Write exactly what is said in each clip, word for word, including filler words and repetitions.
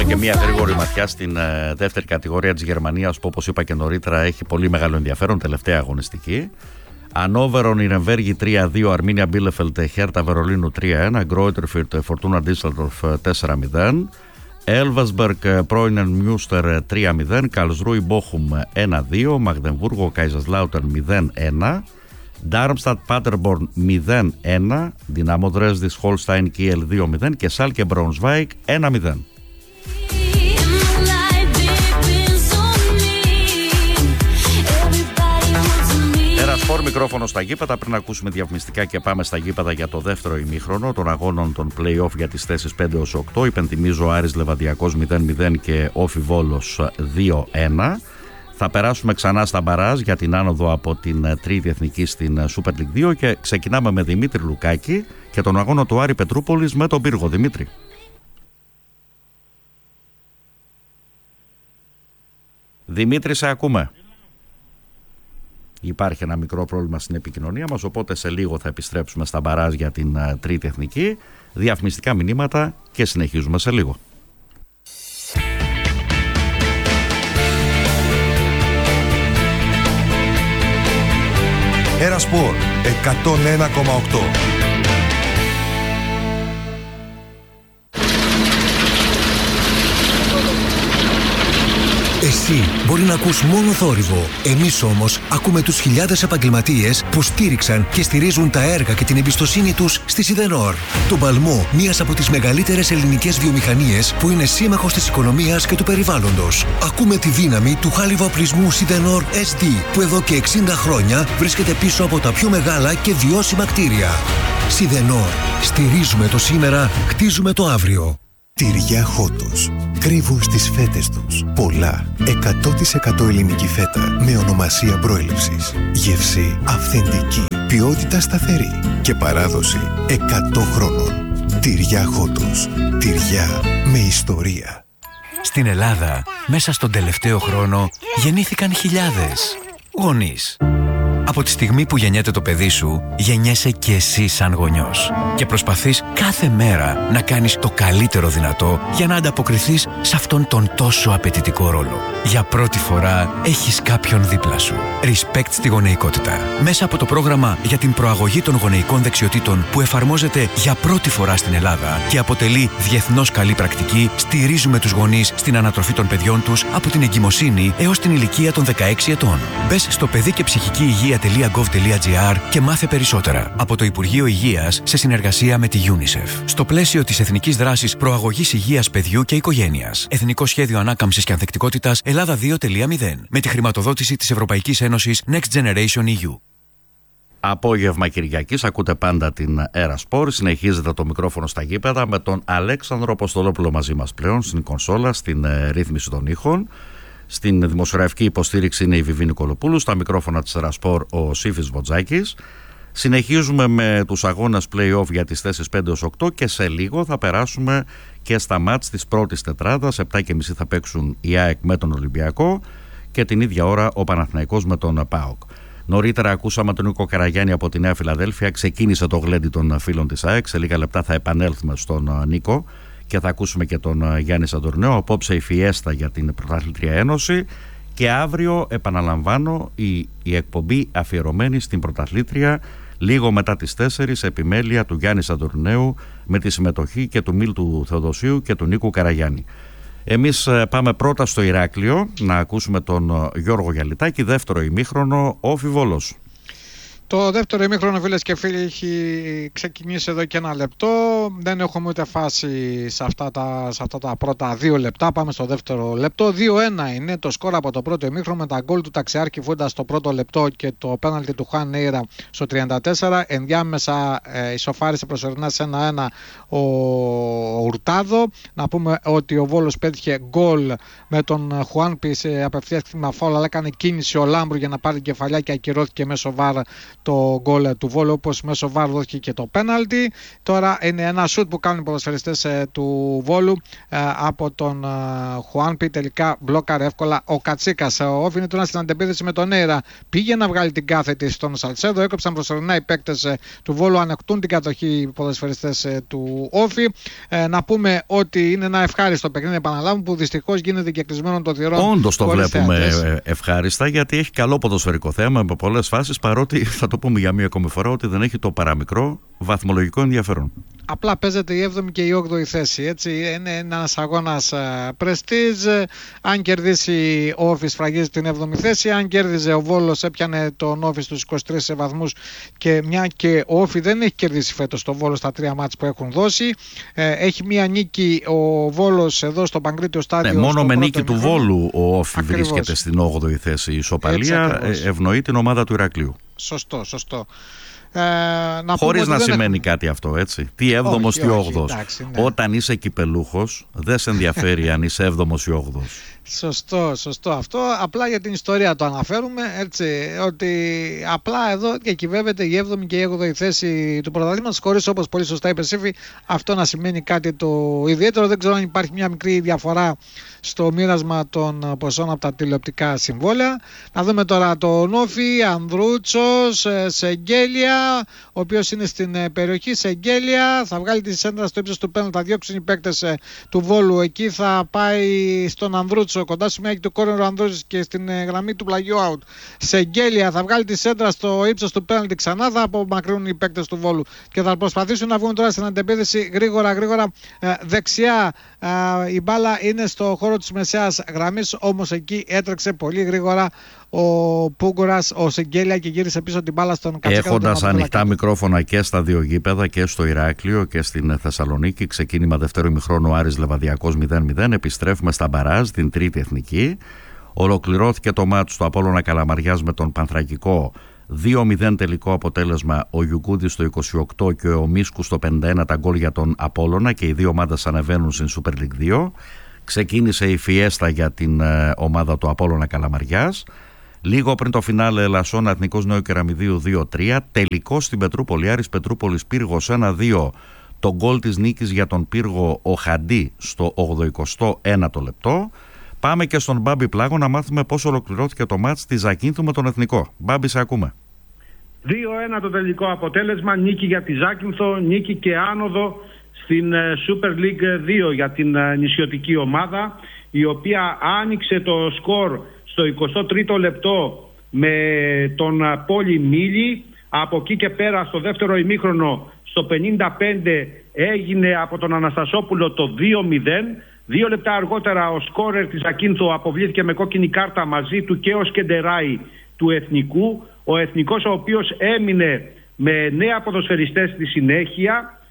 και μια γρήγορη ματιά στην ε, δεύτερη κατηγορία της Γερμανίας, που όπως είπα και νωρίτερα έχει πολύ μεγάλο ενδιαφέρον, τελευταία αγωνιστική. Ανόβερο Νιρεμβέργη τρία δύο, Αρμίνια Μπίλεφελτ Χέρτα Βερολίνου τρία ένα, Γκρόιτερφιρτ Φορτούνα Ντίσσελντορφ τέσσερα μηδέν, Έλβασμπεργκ Πρόινεν Μιούστερ τρία μηδέν, Καλσρούι Μπόχουμ ένα δύο, Μαγδεμβούργο Κάιζερσλάουτερν μηδέν ένα, Ντάρμστατ Πάτερμπορν μηδέν ένα, Δυνάμο Δρέσδης Χολστάιν Κίελ δύο μηδέν και Σάλκε Μπραουνσβάικ ένα μηδέν. Σπορ, μικρόφωνο στα γήπεδα. Πριν ακούσουμε διαφημιστικά και πάμε στα γήπεδα για το δεύτερο ημίχρονο των αγώνων των play-off για τις θέσεις πέντε έως οκτώ. Υπενθυμίζω Άρης Λεβαδιακός μηδέν μηδέν και Όφι Βόλος δύο ένα. Θα περάσουμε ξανά στα μπαράζ για την άνοδο από την τρίτη εθνική στην Super League δύο και ξεκινάμε με Δημήτρη Λουκάκη και τον αγώνα του Άρη Πετρούπολης με τον Πύργο. Δημήτρη. Δημήτρη, σε ακούμε. Υπάρχει ένα μικρό πρόβλημα στην επικοινωνία μας, οπότε σε λίγο θα επιστρέψουμε στα μπαράζ για την uh, τρίτη εθνική. Διαφημιστικά μηνύματα και συνεχίζουμε σε λίγο. Ένα Σπορ εκατόν ένα κόμμα οκτώ. Εσύ μπορεί να ακούς μόνο θόρυβο. Εμείς όμως ακούμε τους χιλιάδες επαγγελματίες που στήριξαν και στηρίζουν τα έργα και την εμπιστοσύνη τους στη Σιδενόρ. Τον παλμό μιας από τις μεγαλύτερες ελληνικές βιομηχανίες που είναι σύμμαχος της οικονομίας και του περιβάλλοντος. Ακούμε τη δύναμη του χάλιβα-οπλισμού Σιδενόρ ες ντι που εδώ και εξήντα χρόνια βρίσκεται πίσω από τα πιο μεγάλα και βιώσιμα κτίρια. Σιδενόρ. Στηρίζουμε το σήμερα, χτίζουμε το αύριο. Τυριά Χότος. Κρύβουν στις φέτες τους πολλά. εκατό τοις εκατό ελληνική φέτα με ονομασία προέλευσης. Γεύση αυθεντική. Ποιότητα σταθερή. Και παράδοση εκατό χρόνων. Τυριά Χότος. Τυριά με ιστορία. Στην Ελλάδα, μέσα στον τελευταίο χρόνο, γεννήθηκαν χιλιάδες γονείς. Από τη στιγμή που γεννιέται το παιδί σου, γεννιέσαι και εσύ σαν γονιός. Και προσπαθείς κάθε μέρα να κάνεις το καλύτερο δυνατό για να ανταποκριθείς σε αυτόν τον τόσο απαιτητικό ρόλο. Για πρώτη φορά έχεις κάποιον δίπλα σου. Respect στη γονεϊκότητα. Μέσα από το πρόγραμμα για την προαγωγή των γονεϊκών δεξιοτήτων που εφαρμόζεται για πρώτη φορά στην Ελλάδα και αποτελεί διεθνώς καλή πρακτική, στηρίζουμε τους γονείς στην ανατροφή των παιδιών τους από την εγκυμοσύνη έως την ηλικία των δεκαέξι ετών. Μπες στο παιδί και ψυχική υγεία τελεία γκοβ τελεία τζι άρ και μάθε περισσότερα από το Υπουργείο Υγείας σε συνεργασία με τη UNICEF. Στο πλαίσιο της Εθνικής Δράσης Προαγωγής Υγείας Παιδιού και Οικογένειας. Εθνικό Σχέδιο Ανάκαμψης και Ανθεκτικότητας Ελλάδα δύο τελεία μηδέν. Με τη χρηματοδότηση της Ευρωπαϊκής Ένωσης Next Generation ι γιου. Απόγευμα Κυριακής, ακούτε πάντα την Έρα Σπορ. Συνεχίζεται το μικρόφωνο στα γήπεδα με τον Αλέξανδρο Αποστολόπουλο μαζί μας πλέον στην κονσόλα, στην ε, ρύθμιση των ήχων. Στην δημοσιογραφική υποστήριξη είναι η Βιβί Νικολοπούλου, στα μικρόφωνα της Έρα Σπορ ο Σύφης Βοτζάκης. Συνεχίζουμε με τους αγώνες play-off για τις θέσεις πέντε έως οκτώ και σε λίγο θα περάσουμε και στα μάτς της πρώτης τετράδας. επτά και μισή θα παίξουν η ΑΕΚ με τον Ολυμπιακό και την ίδια ώρα ο Παναθηναϊκός με τον ΠΑΟΚ. Νωρίτερα ακούσαμε τον Νίκο Καραγιάννη από τη Νέα Φιλαδέλφια. Ξεκίνησε το γλέντι των φίλων της ΑΕΚ. Σε λίγα λεπτά θα επανέλθουμε στον Νίκο και θα ακούσουμε και τον Γιάννη Σαντορνέο. Απόψε η Φιέστα για την Πρωταθλήτρια Ένωση. Και αύριο, επαναλαμβάνω, η, η εκπομπή αφιερωμένη στην Πρωταθλήτρια λίγο μετά τις τέσσερις, επιμέλεια του Γιάννη Σαντορνέου με τη συμμετοχή και του Μίλτου Θεοδοσίου και του Νίκου Καραγιάννη. Εμείς πάμε πρώτα στο Ηράκλειο να ακούσουμε τον Γιώργο Γιαλιτάκη, δεύτερο ημίχρονο, Όφι Βόλος. Το δεύτερο ημίχρονο, φίλες και φίλοι, έχει ξεκινήσει εδώ και ένα λεπτό. Δεν έχουμε ούτε φάση σε αυτά τα, σε αυτά τα πρώτα δύο λεπτά. Πάμε στο δεύτερο λεπτό. δύο ένα είναι το σκορ από το πρώτο ημίχρονο με τα γκολ του Ταξιάρχη Φούντα στο πρώτο λεπτό και το πέναλτι του Χάν Νέιρα στο τριάντα τέσσερα. Ενδιάμεσα ε, ισοφάρισε προσωρινά σε ένα ένα ο Ουρτάδο. Να πούμε ότι ο Βόλος πέτυχε γκολ με τον Χουάνπι σε απευθείας κτήμα φάουλ, αλλά έκανε κίνηση ο Λάμπρου για να πάρει την κεφαλιά και ακυρώθηκε μέσω βάρ το γκολ του Βόλου, όπως μέσω βαρ δόθηκε και το πέναλτι. Τώρα είναι ένα σουτ που κάνουν οι ποδοσφαιριστές του Βόλου από τον Χουάνπι, τελικά μπλόκαρε εύκολα ο Κατσίκας. Ο Όφη είναι τώρα στην αντεπίθεση με τον Νέιρα, πήγε να βγάλει την κάθετη στον Σαλσέδο, έκοψαν προσωρινά οι παίκτες του Βόλου, ανεκτούν την κατοχή οι ποδοσφαιριστές του Όφη. Να πούμε ότι είναι ένα ευχάριστο παιχνίδι, επαναλάβουμε, που δυστυχώς γίνεται και κλεισμένο το θυρών. Όντως το βλέπουμε θεατές. Ευχάριστα, γιατί έχει καλό ποδοσφαιρικό θέμα με πολλές φάσεις, παρότι θα το πούμε για μία ακόμη φορά ότι δεν έχει το παραμικρό βαθμολογικό ενδιαφέρον. Απλά παίζεται η έβδομη και η όγδοη θέση, έτσι. Είναι ένας αγώνας πρεστίζ. Αν κερδίσει ο Όφης, φραγίζει την έβδομη θέση. Αν κέρδιζε ο Βόλος, έπιανε τον Όφη στους είκοσι τρεις βαθμούς. Και μια και ο Όφη δεν έχει κερδίσει φέτος τον Βόλο στα τρία μάτς που έχουν δώσει. Ε, έχει μια νίκη ο Βόλος εδώ στο Παγκρίτιο Στάδιο. Ναι, μόνο με νίκη του Βόλου ο Όφη βρίσκεται στην όγδοη θέση. Η ισοπαλία ευνοεί την ομάδα του Ηρακλείου. Σωστό, σωστό. Ε, να Χωρίς να σημαίνει έχουμε... κάτι αυτό, έτσι. Τι έβδομος, τι όγδος. Ναι. Όταν είσαι κυπελούχος, δεν σε ενδιαφέρει αν είσαι έβδομος ή όγδος. Σωστό, σωστό αυτό. Απλά για την ιστορία το αναφέρουμε, έτσι. Ότι απλά εδώ διακυβεύεται η έβδομη και η όγδοη θέση του πρωταθλήματος, χωρίς, όπως πολύ σωστά είπε Σύφη, αυτό να σημαίνει κάτι το ιδιαίτερο. Δεν ξέρω αν υπάρχει μια μικρή διαφορά στο μοίρασμα των ποσών από τα τηλεοπτικά συμβόλαια. Να δούμε τώρα τον Όφη, Ανδρούτσος, Σεγγέλια, ο οποίος είναι στην περιοχή. Σεγγέλια θα βγάλει τη σέντρα στο ύψος του πέναλτι, θα διώξουν οι παίκτες του Βόλου. Εκεί θα πάει στον Ανδρούτσο, κοντά στο μοιάκι του κόρνερου Ανδρούτσος και στην γραμμή του πλαγιού out. Σεγγέλια θα βγάλει τη σέντρα στο ύψος του πέναλτι, ξανά θα απομακρύνουν οι παίκτες του Βόλου και θα προσπαθήσουν να βγουν τώρα στην αντεπίθεση γρήγορα γρήγορα δεξιά. Η μπάλα είναι στο χώρο της μεσαίας γραμμής, όμως εκεί έτρεξε πολύ γρήγορα ο Πούγκουρας, ο Σεγγέλια, και γύρισε πίσω την μπάλα στον Κατσίκα. Έχοντας ανοιχτά μικρόφωνα και στα δύο γήπεδα, και στο Ηράκλειο και στην Θεσσαλονίκη, ξεκίνημα δευτέρου ημιχρόνου Άρης Λεβαδιακός μηδέν μηδέν. Επιστρέφουμε στα μπαράζ, την τρίτη εθνική. Ολοκληρώθηκε το μάτς του Απόλλωνα Καλαμαριάς με τον Πανθρακικό. δύο μηδέν τελικό αποτέλεσμα, ο Γιουκούδης στο είκοσι οκτώ και ο Μίσκου στο πενήντα ένα τα γκολ για τον Απόλλωνα, και οι δύο ομάδες ανεβαίνουν στην Super League δύο. Ξεκίνησε η φιέστα για την ε, ομάδα του Απόλλωνα Καλαμαριάς. Λίγο πριν το φινάλε, Ελασσόνα Εθνικός Νέου Κεραμιδίου δύο τρία. Τελικό στην Πετρούπολη, Άρης Πετρούπολης Πύργος ένα δύο. Το γκολ της νίκης για τον Πύργο ο Χαντί στο ογδοηκοστό ένατο λεπτό. Πάμε και στον Μπάμπη Πλάγο να μάθουμε πώς ολοκληρώθηκε το μάτς της Ζακίνθου με τον Εθνικό. Μπάμπη, σε ακούμε. δύο ένα το τελικό αποτέλεσμα, νίκη για τη Ζάκυνθο, νίκη και άνοδο στην Super League δύο για την νησιωτική ομάδα, η οποία άνοιξε το σκορ στο εικοστό τρίτο λεπτό με τον Πόλη Μίλη. Από εκεί και πέρα στο δεύτερο ημίχρονο στο πενήντα πέντε έγινε από τον Αναστασόπουλο το δύο μηδέν. Δύο λεπτά αργότερα ο σκόρερ της Ζακίνθου αποβλήθηκε με κόκκινη κάρτα, μαζί του και ο Σκεντεράη του Εθνικού. Ο Εθνικός, ο οποίος έμεινε με νέα ποδοσφαιριστές στη συνέχεια,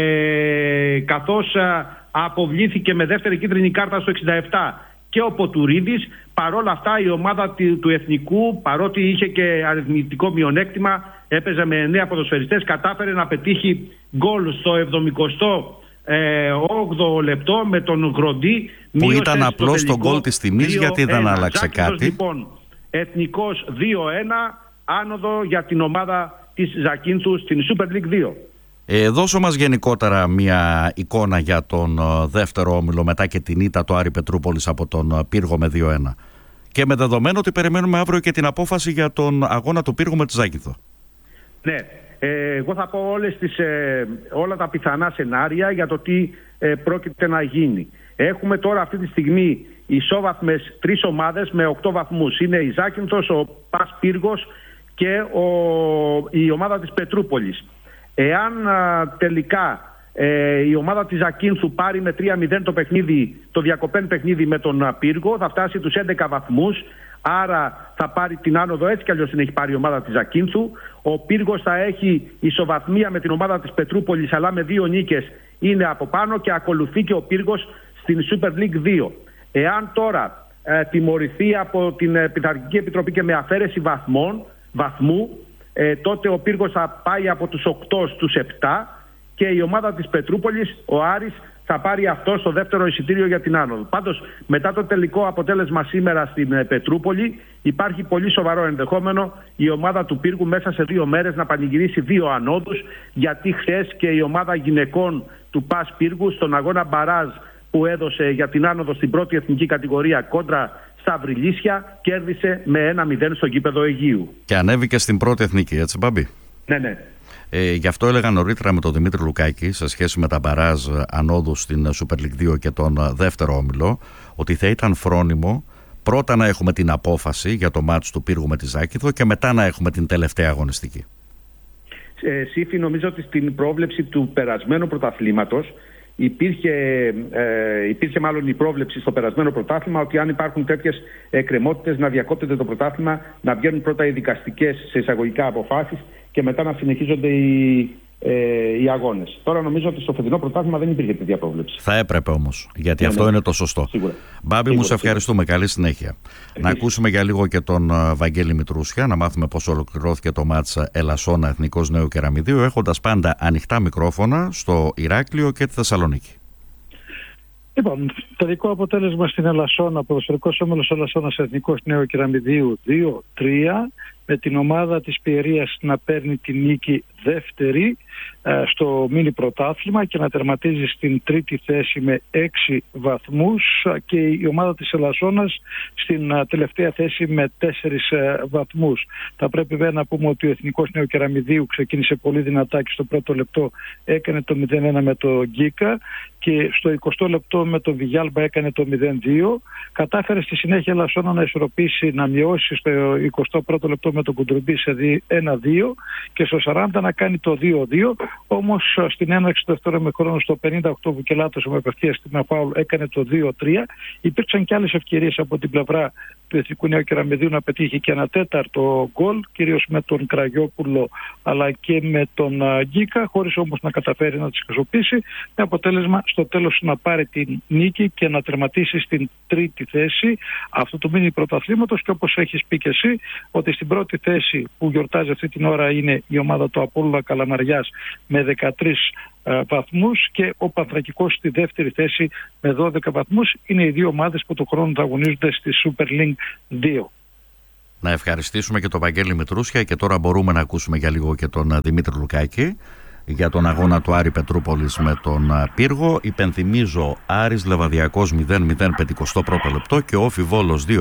ε, καθώς α, αποβλήθηκε με δεύτερη κίτρινη κάρτα στο εξήντα επτά και ο Ποτουρίδης. Παρόλα αυτά η ομάδα του Εθνικού, παρότι είχε και αριθμητικό μειονέκτημα, έπαιζε με νέα ποδοσφαιριστές, κατάφερε να πετύχει γκολ στο εβδομηκοστό όγδοο λεπτό με τον Γροντή, που ήταν απλώς το γκολ της τιμής, γιατί δεν άλλαξε κάτι. Λοιπόν, Εθνικός δύο ένα, άνοδο για την ομάδα της Ζακίνθου στην Super League δύο. Ε, δώσω μας γενικότερα μια εικόνα για τον uh, δεύτερο όμιλο μετά και την ήττα του Άρη Πετρούπολης από τον uh, Πύργο με δύο ένα. Και με δεδομένο ότι περιμένουμε αύριο και την απόφαση για τον αγώνα του Πύργου με τη Ζάκυνθο. Ναι, ε, εγώ θα πω όλες τις, ε, όλα τα πιθανά σενάρια για το τι ε, πρόκειται να γίνει. Έχουμε τώρα αυτή τη στιγμή ισόβαθμες τρεις ομάδες με οκτώ βαθμούς. Είναι η Ζάκυνθος, ο Πας Πύργος και ο, η ομάδα της Πετρούπολης. Εάν α, τελικά ε, η ομάδα της Ζακίνθου πάρει με τρία μηδέν το παιχνίδι, το διακοπέν παιχνίδι με τον α, Πύργο, θα φτάσει τους έντεκα βαθμούς, άρα θα πάρει την άνοδο, έτσι κι αλλιώς την έχει πάρει η ομάδα της Ζακίνθου. Ο Πύργος θα έχει ισοβαθμία με την ομάδα της Πετρούπολης, αλλά με δύο νίκες είναι από πάνω, και ακολουθεί και ο Πύργος στην Super League δύο. Εάν τώρα ε, τιμωρηθεί από την ε, Πειθαρχική Επιτροπή και με αφαίρεση βαθμών, βαθμού, Ε, τότε ο Πύργος θα πάει από τους οκτώ στους επτά και η ομάδα της Πετρούπολης, ο Άρης, θα πάρει αυτό στο δεύτερο εισιτήριο για την άνοδο. Πάντως, μετά το τελικό αποτέλεσμα σήμερα στην Πετρούπολη, υπάρχει πολύ σοβαρό ενδεχόμενο η ομάδα του Πύργου μέσα σε δύο μέρες να πανηγυρίσει δύο ανόδους, γιατί χθες και η ομάδα γυναικών του ΠΑΣ Πύργου στον αγώνα μπαράζ που έδωσε για την άνοδο στην πρώτη εθνική κατηγορία κόντρα στα Βρυλίσια, κέρδισε με ένα μηδέν στο γήπεδο Αιγείου. Και ανέβηκε στην πρώτη εθνική, έτσι Μπαμπή? Ναι, ναι. Ε, γι' αυτό έλεγα νωρίτερα με τον Δημήτρη Λουκάκη σε σχέση με τα μπαράζ ανόδου στην Super League δύο και τον δεύτερο όμιλο, ότι θα ήταν φρόνιμο πρώτα να έχουμε την απόφαση για το μάτς του Πύργου με τη Ζάκυνθο και μετά να έχουμε την τελευταία αγωνιστική. Ε, Σύφη, νομίζω ότι στην πρόβλεψη του περασμένου πρωταθλήματος υπήρχε, ε, υπήρχε μάλλον η πρόβλεψη στο περασμένο πρωτάθλημα ότι αν υπάρχουν τέτοιες εκκρεμότητες να διακόπτεται το πρωτάθλημα, να βγαίνουν πρώτα οι δικαστικές σε εισαγωγικά αποφάσεις και μετά να συνεχίζονται οι, ε, οι αγώνες. Τώρα νομίζω ότι στο φετινό πρωτάθλημα δεν υπήρχε τέτοια πρόβλεψη. Θα έπρεπε όμως, γιατί ναι, αυτό ναι. είναι το σωστό. Σίγουρα. Μπάμπη Σίγουρα, μου, σε ευχαριστούμε. Σίγουρα. Καλή συνέχεια. Επίσης. Να ακούσουμε για λίγο και τον Βαγγέλη Μητρούσια, να μάθουμε πώς ολοκληρώθηκε το μάτς Ελασσόνα Εθνικός Νέου Κεραμιδίου, έχοντας πάντα ανοιχτά μικρόφωνα στο Ηράκλειο και τη Θεσσαλονίκη. Λοιπόν, τελικό αποτέλεσμα στην Ελασσόνα, ποδοσφαιρικός όμιλος Ελασσόνας Εθνικός Νέου Κεραμιδίου δύο τρία, με την ομάδα της Πιερίας να παίρνει την νίκη δεύτερη ε, στο μίνι πρωτάθλημα και να τερματίζει στην τρίτη θέση με έξι βαθμούς, και η ομάδα της Ελασσόνας στην ε, τελευταία θέση με τέσσερις ε, βαθμούς. Θα πρέπει βέβαια να πούμε ότι ο Εθνικός Νέου Κεραμιδίου ξεκίνησε πολύ δυνατά και στο πρώτο λεπτό έκανε το μηδέν ένα με το Γκίκα και στο εικοστό λεπτό με το Βιγιάλμπα έκανε το μηδέν δύο. Κατάφερε στη συνέχεια Ελασσόνα να ισορροπήσει, να μειώσει στο εικοστό πρώτο λεπτό με τον Κουντρουμπή σε ένα δύο και στο σαράντα να κάνει το δύο δύο. Όμως στην έναρξη του δεύτερου ημιχρόνου στο πενήντα οκτώ Βουκελάτος με απευθεία στην φάουλ έκανε το δύο τρία. Υπήρξαν και άλλες ευκαιρίες από την πλευρά του Εθνικού Νέου Κεραμιδίου να πετύχει και ένα τέταρτο γκολ, κυρίως με τον Κραγιόπουλο αλλά και με τον Γκίκα, χωρίς όμως να καταφέρει να τις χρησιμοποιήσει, με αποτέλεσμα στο τέλος να πάρει την νίκη και να τερματίσει στην τρίτη θέση αυτού του μίνι πρωταθλήματος. Και όπως έχεις πει και εσύ, ότι στην πρώτη θέση που γιορτάζει αυτή την ώρα είναι η ομάδα του Απόλλωνα Καλαμαριάς με δεκατρείς ε, βαθμούς και ο Πανθρακικός στη δεύτερη θέση με δώδεκα βαθμούς. Είναι οι δύο ομάδες που του χρόνου θα αγωνίζονται στη Super League δύο. Να ευχαριστήσουμε και τον Βαγγέλη Μητρούσια και τώρα μπορούμε να ακούσουμε για λίγο και τον Δημήτρη Λουκάκη για τον αγώνα του Άρη Πετρούπολης με τον Πύργο. Υπενθυμίζω, Άρης Λεβαδιακός μηδέν μηδέν πενηκοστό πρώτο λεπτό και Όφι Βόλος δύο